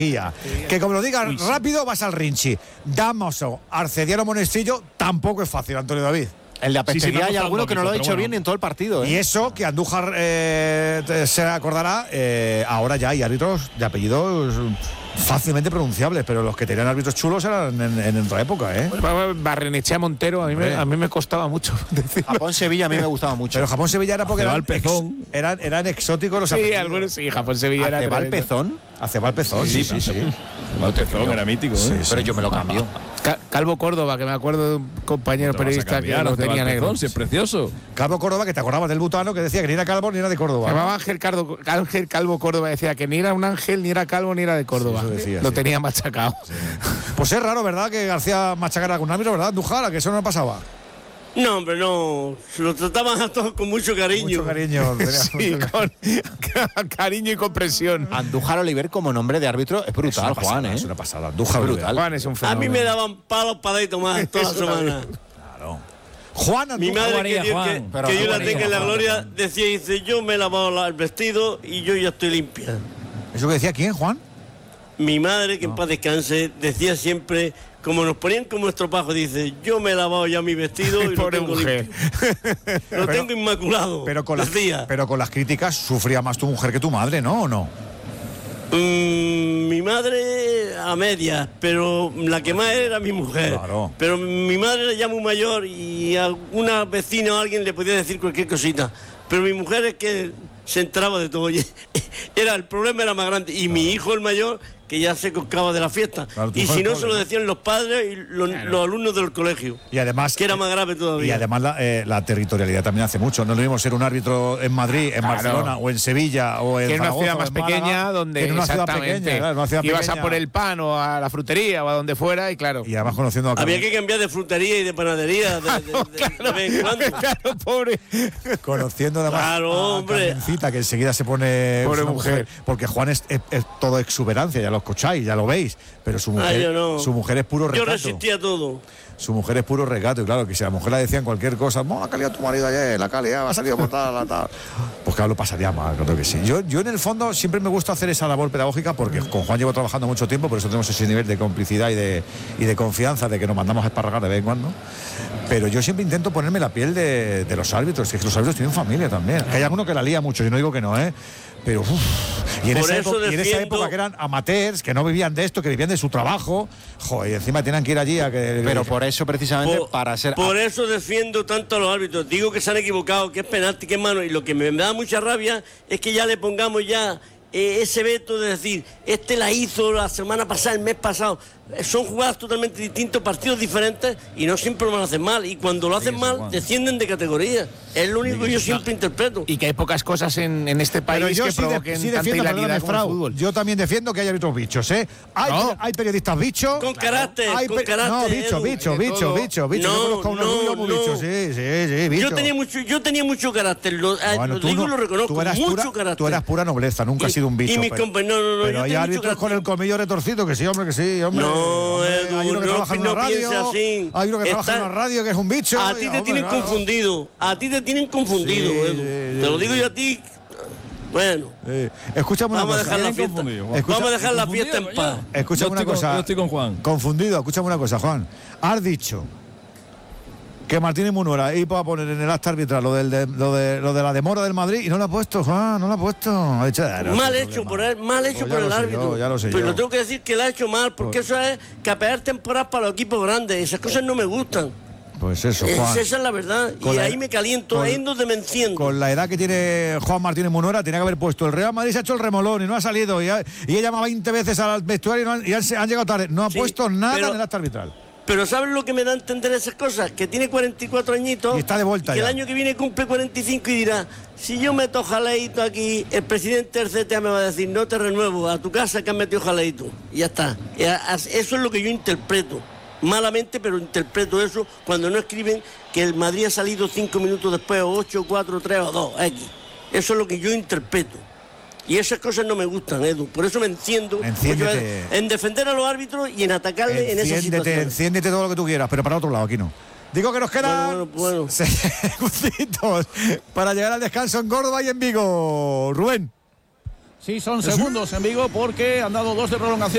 Que como lo digas rápido vas al Rinchi. Damaso, Arcediano Monestillo, tampoco es fácil, Antonio David. En la Pestería hay alguno que no lo ha dicho bien en todo el partido. Y eso, que Andújar se acordará, ahora ya hay árbitros de apellidos fácilmente pronunciables, pero los que tenían árbitros chulos eran en otra época, Barrenechea Montero, a mí me costaba mucho decirlo. Japón-Sevilla a mí me gustaba mucho. Pero Japón-Sevilla era porque eran exóticos los apellidos. Sí, algunos sí, Japón-Sevilla era. ¿Acebal Pezón? Acebal Pezón, sí. Acebal Pezón era mítico, pero yo me lo cambio. Calvo Córdoba, que me acuerdo de un compañero periodista que lo tenía negro. Sí, es precioso. Calvo Córdoba, que te acordabas del butano, que decía que ni era calvo ni era de Córdoba. Se llamaba Ángel Calvo Córdoba, decía que ni era un ángel, ni era calvo, ni era de Córdoba. Lo tenía machacado. Sí. Pues es raro, ¿verdad?, que García machacara con un árbitro, ¿verdad, Andújar? Que eso no pasaba. No, hombre, no. Lo trataban a todos con mucho cariño. Mucho cariño. Sí, con cariño y comprensión. Andújar Oliver como nombre de árbitro es brutal, Juan, Es una pasada. Andújar brutal. Juan es un fenómeno. A mí me daban palos para ir tomar toda la semana. Claro. Juan Andújar. Mi madre, que yo la tenga en la gloria, dice, yo me he lavado el vestido y yo ya estoy limpia. ¿Eso que decía quién, Juan? Mi madre, que en paz descanse, decía siempre, como nos ponían como estropajo, dice, yo me he lavado ya mi vestido y lo tengo limpio. Lo tengo inmaculado, pero con las críticas sufría más tu mujer que tu madre, ¿no? ¿O no? Mi madre a medias, pero la que más era mi mujer. Claro. Pero mi madre era ya muy mayor y a alguna vecina o alguien le podía decir cualquier cosita. Pero mi mujer es que se enteraba de todo. El problema era más grande. Y mi hijo, el mayor, que ya se coscaba de la fiesta. Claro, y si no, se lo decían los padres y los alumnos del colegio. Y además, que era más grave todavía. Y además la territorialidad también hace mucho. No es lo mismo ser un árbitro en Madrid, en Barcelona o en Sevilla o en Zaragoza, una ciudad más pequeña donde en una ciudad pequeña, una ciudad ibas pequeña. a por el pan o a la frutería o a donde fuera y claro. Y además conociendo había que cambiar de frutería y de panadería de vez en cuando. Claro, pobre. Conociendo además a Carmencita, que enseguida se pone pobre mujer. Porque Juan es todo exuberancia, ya lo escucháis, ya lo veis. Pero su mujer es puro recato. Yo resistía todo. Su mujer es puro recato, y claro, que si a la mujer le decían cualquier cosa, la calidad de tu marido ayer, la calidad ha salido por tal. Pues claro, lo pasaría mal, creo que sí. Yo en el fondo siempre me gusta hacer esa labor pedagógica, porque con Juan llevo trabajando mucho tiempo, por eso tenemos ese nivel de complicidad y de confianza, de que nos mandamos a esparragar de vez en cuando. Pero yo siempre intento ponerme la piel de los árbitros, que los árbitros tienen familia también. Que hay alguno que la lía mucho, yo no digo que no, pero y en esa época que eran amateurs, que no vivían de esto, que vivían de su trabajo, y encima tenían que ir allí a que... Pero por eso precisamente Por eso defiendo tanto a los árbitros. Digo que se han equivocado, que es penalti, que es mano, y lo que me da mucha rabia es que ya le pongamos ese veto de decir, la hizo la semana pasada, el mes pasado. Son jugadas totalmente distintas, partidos diferentes, y no siempre lo van a hacer mal. Y cuando lo hacen mal, descienden de categoría. Es lo único que yo siempre interpreto. Y que hay pocas cosas en este país que provoquen tanta hilaridad como el fútbol. Yo también defiendo que hay árbitros bichos, Hay periodistos bichos. Con carácter, No, bicho. No, yo conozco a unos muy bichos, sí, bicho. Yo tenía mucho carácter, lo digo y lo reconozco, mucho carácter. Tú eras pura nobleza, nunca has sido un bicho. Y mis compañeros, pero hay árbitros con el colmillo retorcido, que sí, hombre, hombre. No, Edu, hay uno que trabaja en una radio, hay uno que trabaja en una radio que es un bicho. A ti te tienen confundido, Edu. Te lo digo yo a ti. Bueno, escúchame una cosa. Vamos a dejar la fiesta en paz. Escúchame una cosa. Yo estoy con Juan. Confundido, escúchame una cosa, Juan. Has dicho que Martínez Munuera iba a poner en el acta arbitral lo de la demora del Madrid y no lo ha puesto, Juan, no lo ha puesto. Mal hecho por el árbitro. Pero lo tengo que decir que lo ha hecho mal, porque eso es capear temporadas para los equipos grandes. Esas cosas no me gustan. Pues eso, Juan. Esa es la verdad. Y ahí me caliento, ahí es donde me enciendo. Con la edad que tiene Juan Martínez Munuera, tenía que haber puesto el Real Madrid, se ha hecho el remolón y no ha salido. Y ha llamado 20 veces al vestuario y han llegado tarde. No ha puesto nada en el acta arbitral. Pero ¿sabes lo que me da a entender esas cosas? Que tiene 44 añitos. Y está de vuelta y que ya. el año que viene cumple 45 y dirá, si yo meto jaleíto aquí, el presidente del CTA me va a decir, no te renuevo, a tu casa que has metido jaleíto. Y ya está. Eso es lo que yo interpreto. Malamente, pero interpreto eso cuando no escriben que el Madrid ha salido 5 minutos después, o 8, 4, 3 o 2, X. Eso es lo que yo interpreto. Y esas cosas no me gustan, Edu. Por eso me enciendo en defender a los árbitros y en atacarle en esa situación. Enciéndete todo lo que tú quieras, pero para otro lado, aquí no. Digo que nos quedan bueno. segunditos para llegar al descanso en Córdoba y en Vigo. Rubén. Sí, son segundos en Vigo porque han dado 2 de prolongación.